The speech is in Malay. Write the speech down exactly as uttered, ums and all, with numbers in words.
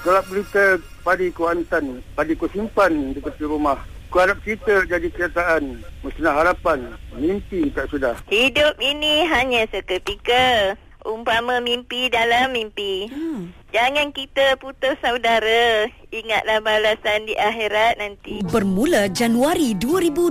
Gelap berita padi ku hantan, padi ku simpan di tepi rumah. Ku harap cerita jadi kenyataan, musnah harapan, mimpi tak sudah. Hidup ini hanya seketika, umpama mimpi dalam mimpi. Hmm. Jangan kita putus saudara, ingatlah balasan di akhirat nanti. Bermula Januari dua ribu